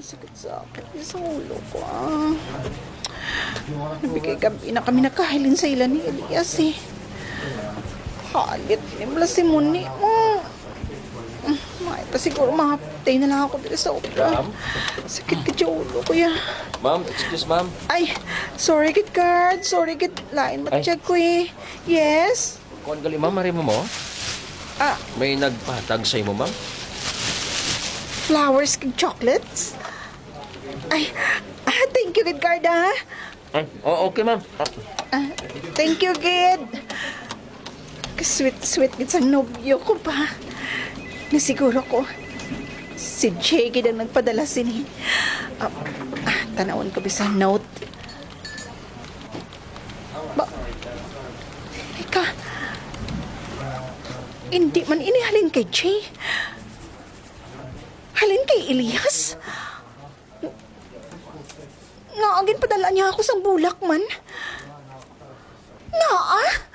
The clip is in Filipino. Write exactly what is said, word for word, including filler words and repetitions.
sakit sa akin sa ulo ko. Ah. Nabigay gabi na kami nakahilin sa ilan ni Elias eh. Halit ni Mula si Muni. Mm. May pa siguro mahaptay na lang ako dito sa opera. Sakit ka sa ulo ko ya. Ma'am, excuse ma'am. Ay, sorry kit card. Sorry kit lain matcheck ko eh. Yes? Kuan gali ma'am, mari mo mo? Ah, May nagpatag sa imo ma'am? flowers kag chocolates? Ay, ah, thank you kit card ah. Ay, oh, okay ma'am. Ah, Ah, thank you, kid. Kasweet-sweet kit sa nobyo ko pa. Nasiguro ko, si Jay kid ang nagpadala sini. Ah, ah, tanawon ko bisa note. Ba, ika, hindi man inihalin kay Jay. Halin kay Elias. Nga, agin padala niya ako sa bulak man. Nga, ah?